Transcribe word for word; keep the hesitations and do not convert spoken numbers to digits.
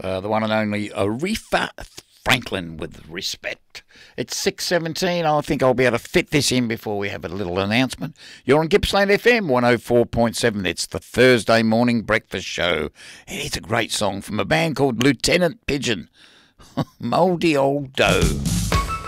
uh, the one and only Aretha Franklin with Respect. It's six seventeen. I think I'll be able to fit this in before we have a little announcement. You're on Gippsland F M one oh four point seven. It's the Thursday morning breakfast show. And it's a great song from a band called Lieutenant Pigeon. Mouldy Old Dough.